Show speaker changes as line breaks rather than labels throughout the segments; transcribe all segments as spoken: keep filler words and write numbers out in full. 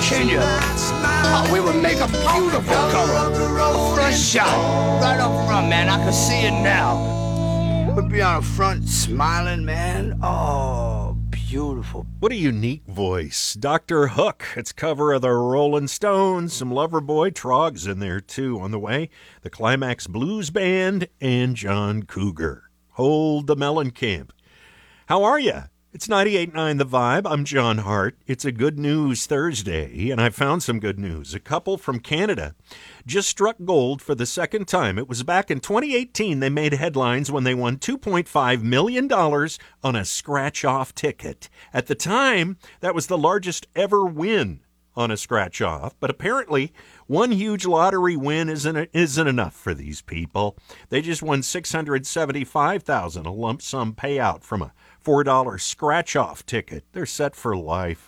Virginia. Oh, we would make a beautiful cover. A front shot. Right up front, man. I can see it now. We'd be on the front smiling, man. Oh, beautiful.
What a unique voice. Doctor Hook. It's cover of the Rolling Stones. Some Loverboy. Trog's in there, too, on the way. The Climax Blues Band and John Cougar. Hold the Mellencamp. How are you? It's ninety-eight point nine The Vibe. I'm John Hart. It's a Good News Thursday, and I found some good news. A couple from Canada just struck gold for the second time. It was back in twenty eighteen they made headlines when they won two point five million dollars on a scratch-off ticket. At the time, that was the largest ever win on a scratch-off, but apparently one huge lottery win isn't isn't enough for these people. They just won six hundred seventy-five thousand dollars, a lump sum payout from a four dollar scratch-off ticket. They're set for life.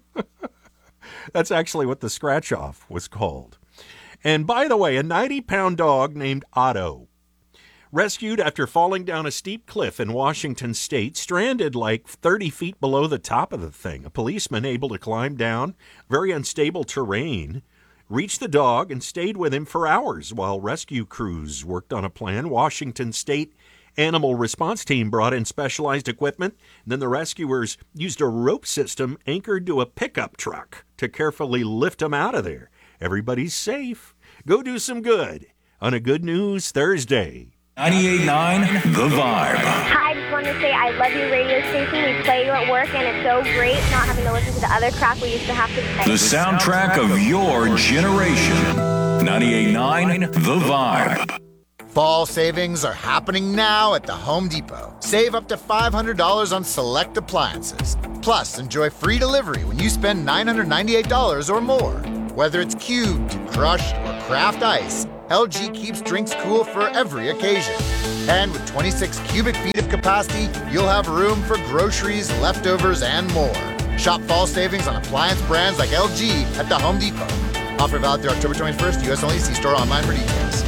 That's actually what the scratch-off was called. And by the way, a ninety pound dog named Otto, rescued after falling down a steep cliff in Washington state, stranded like thirty feet below the top of the thing. A policeman able to climb down very unstable terrain, reached the dog and stayed with him for hours while rescue crews worked on a plan. Washington State Animal Response Team brought in specialized equipment. And then the rescuers used a rope system anchored to a pickup truck to carefully lift him out of there. Everybody's safe. Go do some good on a Good News Thursday.
ninety-eight point nine The Vibe.
Hi, I just wanted to say I love your radio station. We play you at work, and it's so great not having to listen to the other crap we used to have to play.
The soundtrack of your generation. ninety-eight point nine The Vibe.
Fall savings are happening now at the Home Depot. Save up to five hundred dollars on select appliances. Plus, enjoy free delivery when you spend nine hundred ninety-eight dollars or more. Whether it's cubed, crushed, or craft ice, L G keeps drinks cool for every occasion. And with twenty-six cubic feet of capacity, you'll have room for groceries, leftovers, and more. Shop fall savings on appliance brands like L G at the Home Depot. Offer valid through October twenty-first, U S only. See store online for details.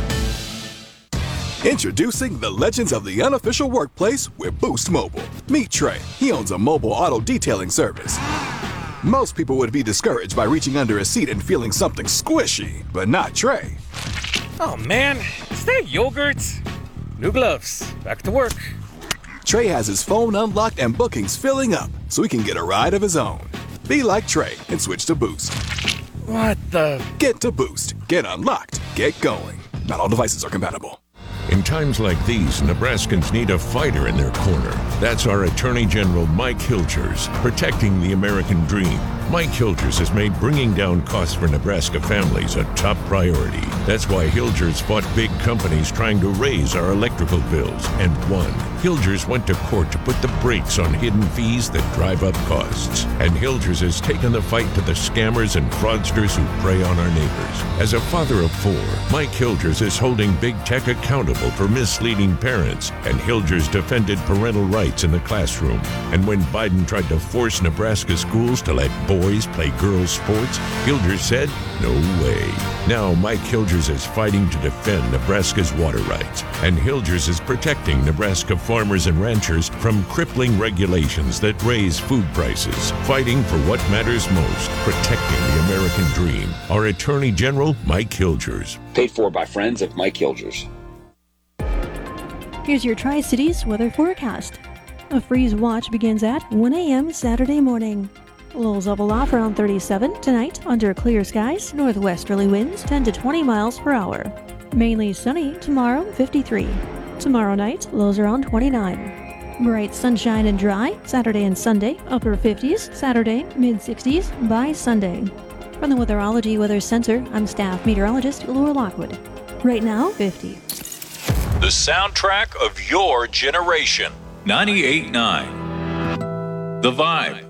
Introducing the legends of the unofficial workplace with Boost Mobile. Meet Trey. He owns a mobile auto detailing service. Most people would be discouraged by reaching under a seat and feeling something squishy, but not Trey.
Oh man, is that yogurt? New gloves, back to work.
Trey has his phone unlocked and bookings filling up, so he can get a ride of his own. Be like Trey and switch to Boost.
What the?
Get to Boost. Get unlocked. Get going. Not all devices are compatible.
In times like these, Nebraskans need a fighter in their corner. That's our Attorney General Mike Hilgers, protecting the American dream. Mike Hilgers has made bringing down costs for Nebraska families a top priority. That's why Hilgers fought big companies trying to raise our electrical bills and won. Hilgers went to court to put the brakes on hidden fees that drive up costs. And Hilgers has taken the fight to the scammers and fraudsters who prey on our neighbors. As a father of four, Mike Hilgers is holding big tech accountable for misleading parents, and Hilgers defended parental rights in the classroom. And when Biden tried to force Nebraska schools to let boys play girls' sports, Hilgers said, no way. Now Mike Hilgers is fighting to defend Nebraska's water rights, and Hilgers is protecting Nebraska farmers and ranchers from crippling regulations that raise food prices, fighting for what matters most, protecting the American dream. Our Attorney General, Mike Hilgers.
Paid for by friends of Mike Hilgers.
Here's your Tri-Cities weather forecast. A freeze watch begins at one a.m. Saturday morning. Lows level off around thirty-seven. Tonight, under clear skies, northwesterly winds ten to twenty miles per hour. Mainly sunny tomorrow, fifty-three. Tomorrow night, lows around twenty-nine. Bright sunshine and dry, Saturday and Sunday, upper fifties. Saturday, mid sixties by Sunday. From the Weatherology Weather Center, I'm staff meteorologist Laura Lockwood. Right now, fifty.
The soundtrack of your generation. ninety-eight point nine The Vibe.